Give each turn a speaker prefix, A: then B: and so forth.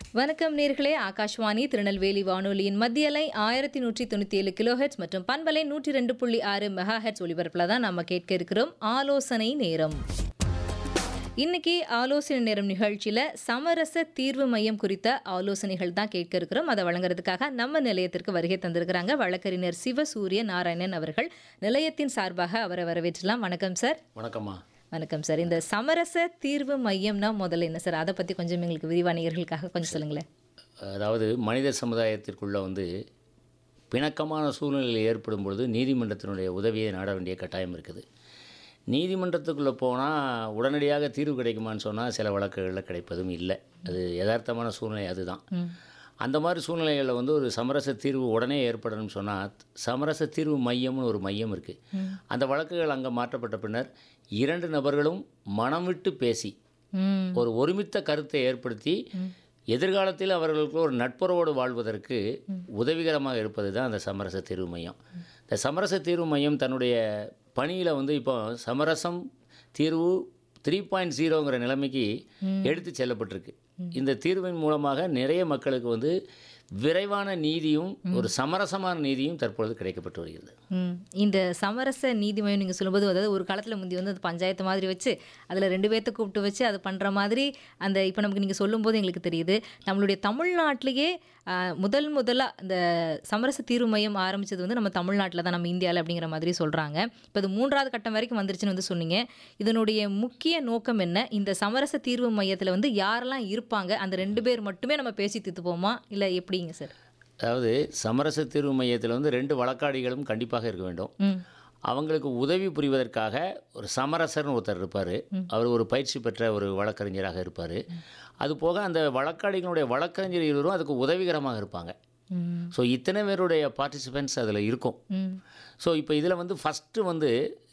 A: வணக்கம் நேர்களே, ஆகாஷ்வாணி திருநெல்வேலி வானொலியின் மத்தியலை 1197 கிலோஹெட்ஸ் மற்றும் பண்பலை 102.6 மெகாஹெட்ஸ் ஒலிபரப்பில் தான் நம்ம கேட்க இருக்கிறோம் ஆலோசனை நேரம். இன்னைக்கு ஆலோசனை நேரம் நிகழ்ச்சியில் சமரச தீர்வு மையம் குறித்த ஆலோசனைகள் தான் கேட்க இருக்கிறோம். அதை வழங்குறதுக்காக நம்ம நிலையத்திற்கு வருகை தந்திருக்கிறாங்க வழக்கறிஞர் சிவசூரிய நாராயணன் அவர்கள். நிலையத்தின் சார்பாக அவரை வரவேற்றலாம். வணக்கம் சார்.
B: வணக்கம்மா.
A: வணக்கம் சார். இந்த சமரச தீர்வு மையம்னா முதல்ல என்ன சார்? அதை பற்றி கொஞ்சம் எங்களுக்கு விரிவானியர்களுக்காக கொஞ்சம் சொல்லுங்களேன்.
B: அதாவது மனித சமுதாயத்திற்குள்ளே பிணக்கமான சூழ்நிலை ஏற்படும் பொழுது நீதிமன்றத்தினுடைய உதவியை நாட வேண்டிய கட்டாயம் இருக்குது. நீதிமன்றத்துக்குள்ளே போனால் உடனடியாக தீர்வு கிடைக்குமான்னு சொன்னால் சில வழக்குகளில் கிடைப்பதும் இல்லை. அது யதார்த்தமான சூழ்நிலை அதுதான். அந்த மாதிரி சூழ்நிலைகளில் ஒரு சமரச தீர்வு உடனே ஏற்படணும்னு சொன்னால் சமரச தீர்வு மையம்னு ஒரு மையம் இருக்குது. அந்த வழக்குகள் அங்கே மாற்றப்பட்ட பின்னர் 2 நபர்களும் மனம் விட்டு பேசி ஒரு ஒருமித்த கருத்தை ஏற்படுத்தி எதிர்காலத்தில் அவர்களுக்கு ஒரு நட்புறவோடு வாழ்வதற்கு உதவிகரமாக இருப்பது தான் அந்த சமரச தீர்வு மையம். இந்த சமரச தீர்வு மையம் தன்னுடைய பணியில் இப்போ சமரசம் தீர்வு 3.0ங்கிற நிலைமைக்கு எடுத்து செல்லப்பட்டிருக்கு. இந்த தீர்வின் மூலமாக நிறைய மக்களுக்கு விரைவான நீதியும் ஒரு சமரசமான நீதியும் தற்பொழுது கிடைக்கப்பட்டு வருகிறது.
A: இந்த சமரச நீதி மையம் நீங்கள் சொல்லும்போது, அதாவது ஒரு காலத்தில் முந்தி அந்த பஞ்சாயத்து மாதிரி வச்சு அதில் 2 பேர்த்த கூப்பிட்டு வச்சு அது பண்ணுற மாதிரி அந்த இப்போ நமக்கு நீங்கள் சொல்லும்போது எங்களுக்கு தெரியுது. நம்மளுடைய தமிழ்நாட்டிலேயே முதலாக இந்த சமரச தீர்வு மையம் ஆரம்பித்தது நம்ம தமிழ்நாட்டில் தான், நம்ம இந்தியாவில் அப்படிங்கிற மாதிரி சொல்கிறாங்க. இப்போ இது 3வது கட்டம் வரைக்கும் வந்துருச்சுன்னு சொன்னீங்க. இதனுடைய முக்கிய நோக்கம் என்ன? இந்த சமரச தீர்வு மையத்தில் யாரெல்லாம் இருப்பாங்க? அந்த 2 பேர் மட்டுமே நம்ம பேசி தீர்த்துப்போமா, இல்லை எப்படிங்க சார்?
B: அதாவது சமரச தீர்வு மையத்தில் 2 வழக்காடிகளும் கண்டிப்பாக இருக்க வேண்டும். அவங்களுக்கு உதவி புரிவதற்காக ஒரு சமரசர்னு ஒருத்தர் இருப்பார். அவர் ஒரு பயிற்சி பெற்ற ஒரு வழக்கறிஞராக இருப்பார். அதுபோக அந்த வழக்காடிகளுடைய வழக்கறிஞர் இருவரும் அதுக்கு உதவிகரமாக இருப்பாங்க. ஸோ இத்தனை பேருடைய பார்ட்டிசிபென்ட்ஸ் அதில் இருக்கும். ஸோ இப்போ இதில் ஃபஸ்ட்டு